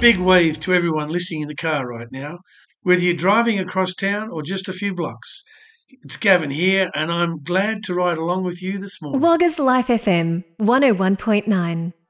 Big wave to everyone listening in the car right now, whether you're driving across town or just a few blocks. It's Gavin here, and I'm glad to ride along with you this morning. Wagga's Life FM 101.9.